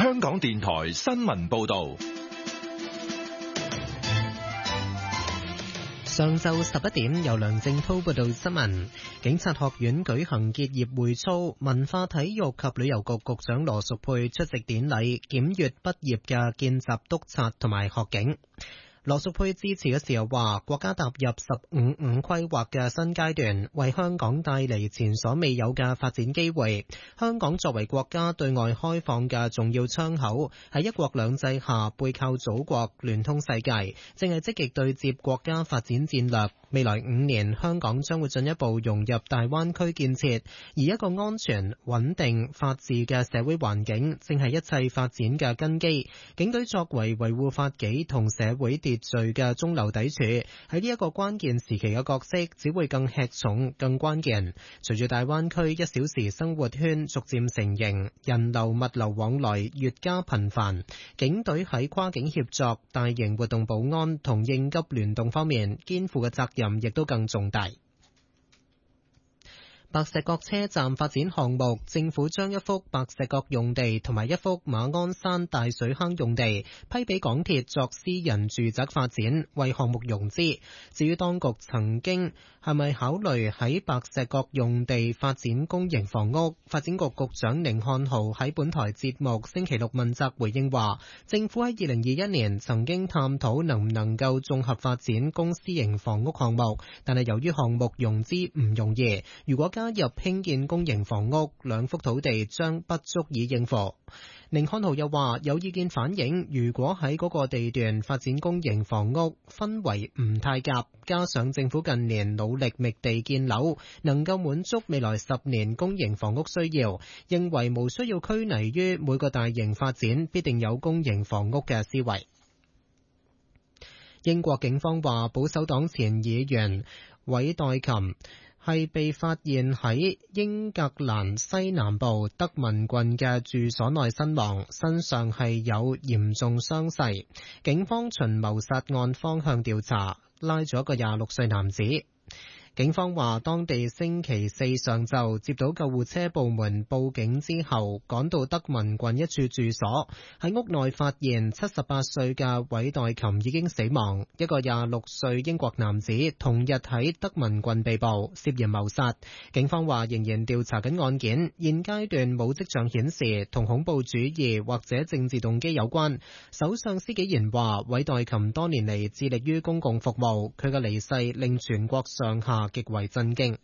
香港電台新聞報道。 上晝11點，由梁正滔報道新聞。警察學院舉行結業會操，文化體育及旅遊局局長羅淑佩出席典禮，檢閱畢業嘅見習督察同埋學警。羅淑佩致辭嘅時候話，國家踏入15+5規劃嘅新階段，為香港帶嚟前所未有嘅發展機會。香港作為國家對外開放嘅重要窗口，喺一國兩制下背靠祖國，聯通世界，正係積極對接國家發展戰略。未來5年，香港將會進一步融入大灣區建設，而一個安全、穩定、法治嘅社會環境，正係一切發展嘅根基。警隊作為維護法紀同社會秩序嘅中流砥柱，喺呢一個關鍵時期嘅角色，只會更吃重、更關鍵。隨住大灣區1小時生活圈逐漸成型，人流物流往來越加頻繁，警隊喺跨境協作、大型活動保安同應急聯動方面，肩負嘅責任亦都更重大。白石角車站發展項目，政府將一幅白石角用地同埋一幅馬鞍山大水坑用地批俾港鐵作私人住宅發展，為項目融資。至於當局曾經係咪考慮喺白石角用地發展公營房屋，發展局局長寧漢豪喺本台節目星期六問責回應話，政府喺2021年曾經探討能唔能夠綜合發展公私營房屋項目，但係由於項目融資唔容易，如果加入興建公營房屋，2幅土地將不足以應付。寧漢豪又話，有意見反映，如果喺嗰個地段發展公營房屋，氛圍唔太夾，加上政府近年努力覓地建樓，能夠滿足未來10年公營房屋需要，認為無需要拘泥於每個大型發展必定有公營房屋嘅思維。英國警方話，保守黨前議員韋代琴係被發現喺英格蘭西南部德文郡嘅住所內身亡，身上係有嚴重傷勢。警方循謀殺案方向調查，拉咗個26歲男子。警方話，當地星期4上晝接到救護車部門報警之後，趕到德文郡一處住所，喺屋內發現78歲嘅韋代琴已經死亡，一個26歲英國男子同日喺德文郡被捕，涉嫌謀殺。警方話仍然調查緊案件，現階段冇跡象顯示同恐怖主義或者政治動機有關。首相施紀賢話，韋代琴多年嚟致力於公共服務，佢嘅離世令全國上下極為震驚。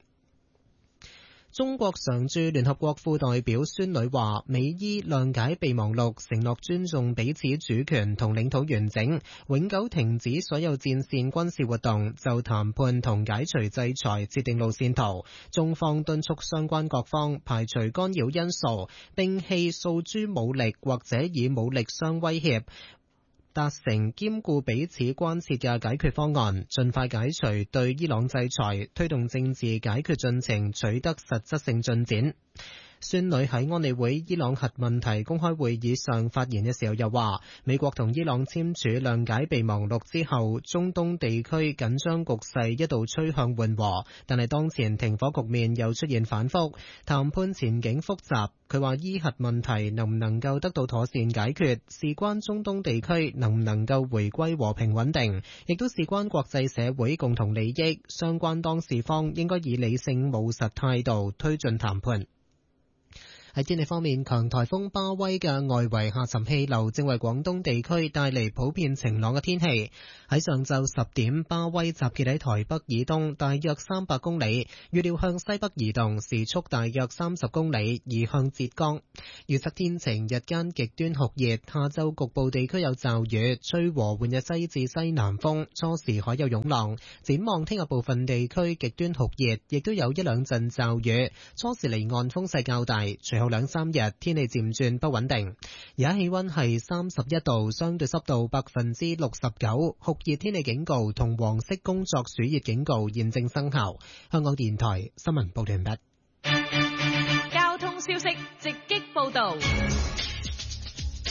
中國常駐聯合國副代表孫女話，美伊諒解備忘錄承諾尊重彼此主權同領土完整，永久停止所有戰線軍事活動，就談判同解除制裁設定路線圖。中方敦促相關各方排除干擾因素，摒棄訴諸武力或者以武力相威脅，達成兼顧彼此關切嘅解決方案，盡快解除對伊朗制裁，推動政治解決進程取得實質性進展。孫女喺安理會伊朗核問題公開會議上發言嘅時候又話，美國同伊朗簽署諒解備忘錄之後，中東地區緊張局勢一度趨向緩和，但係當前停火局面又出現反覆，談判前景複雜。佢話伊核問題能唔能夠得到妥善解決，事關中東地區能唔能夠回歸和平穩定，亦都事關國際社會共同利益，相關當事方應該以理性務實態度推進談判。喺天氣方面，強颱風巴威嘅外圍下沉氣流正為廣東地區帶嚟普遍晴朗嘅天氣。喺上晝10點，巴威集結喺台北以東大約300公里，預料向西北移動，時速大約30公里，移向浙江。預測天晴，日間極端酷熱，下晝局部地區有驟雨，吹和緩嘅西至西南風，初時海有湧浪。展望聽日部分地區極端酷熱，亦都有一兩陣驟雨，初時離岸風勢較大，隨後2-3日天氣漸轉不穩定。而家氣溫係31度，相對濕度69%，酷熱天氣警告同黃色工作暑熱警告現正生效。香港電台新聞報道完畢。 交通消息直擊報道。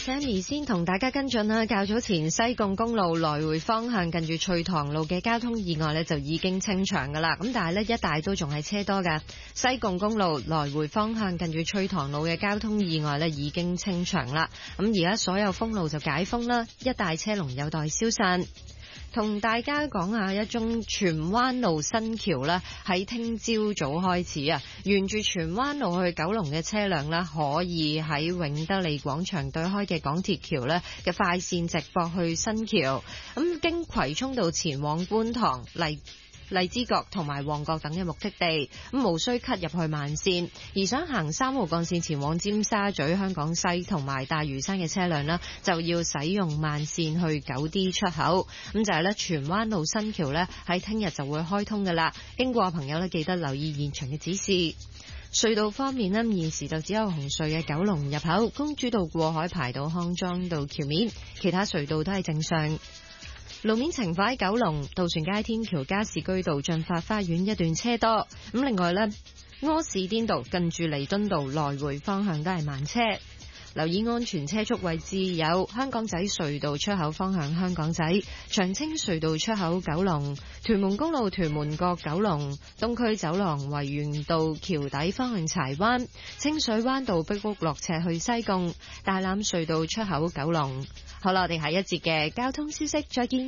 Sammy 先同大家跟進啦。較早前西貢公路來回方向近住翠塘路嘅交通意外呢就已經清場噶啦，咁但係呢一帶都仲係車多噶。西貢公路來回方向近住翠塘路嘅交通意外呢已經清場啦，咁而家所有封路就解封啦，一帶車龍有待消散。同大家講下一宗荃灣路新橋啦，喺聽朝早開始啊，沿住荃灣路去九龍嘅車輛啦，可以喺永德利廣場對開嘅港鐵橋咧嘅快線直駁去新橋，咁經葵涌道前往觀塘、荔枝角同埋旺角等嘅目的地，咁無需 cut 入去慢線，而想行3號幹線前往尖沙咀、香港西同埋大嶼山嘅車輛啦，就要使用慢線去9D 出口。咁就係咧，荃灣路新橋咧喺聽日就會開通噶啦，經過朋友咧記得留意現場嘅指示。隧道方面咧，現時就只有紅隧嘅九龍入口、公主道過海排到康莊道橋面，其他隧道都係正常。路面情況喺九龍渡船街天橋加士居道進發花園一段車多，咁另外呢，柯士甸道近住彌敦道來回方向都係慢車。留意安全車速位置有香港仔隧道出口方向香港仔、長青隧道出口九龍、屯門公路屯門角九龍、東區走廊維園道橋底方向柴灣、清水灣道碧屋落斜去西貢、大欖隧道出口九龍。好啦，我哋下一節嘅交通消息再見。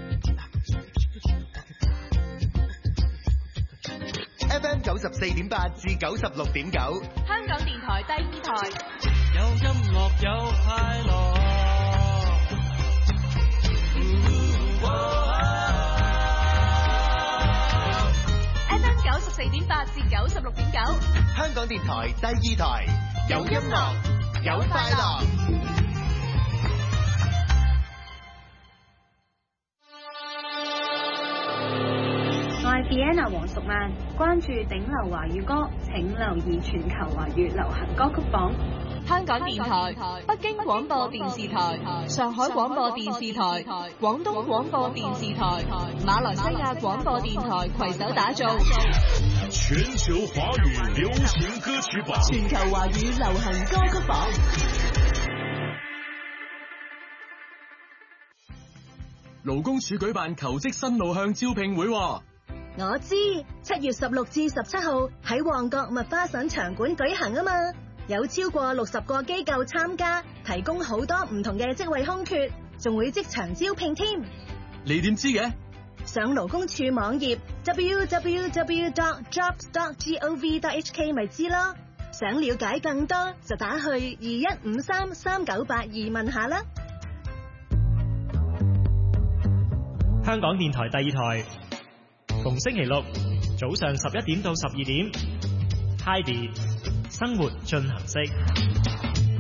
FM 94.8至96.9， 香港電台第2台， 有音樂有快樂。 FM 94.8至96.9， 香港電台第2台，有音樂有快樂。 我係 Vienna 黃淑曼，關注頂流華語歌，請留意全球華語流行歌曲榜。 香港電台、北京廣播電視台、上海廣播電視台、廣東廣播電視台、馬來西亞廣播電台攜手打造全球華語流行歌曲榜。 全球華語流行歌曲榜。 勞工處舉辦求職新路向招聘會。 我知7月16至17號喺旺角麥花臣場館舉行啊嘛，有超過60個機構參加，提供好多唔同嘅職位空缺，仲會即場招聘添。 你點知嘅？ 上勞工處網頁 www.jobs.gov.hk 咪知咯。想了解更多就打去21533982問下啦。 香港電台第2台，逢星期六早上11點到12點 ，Heidi 生活進行式。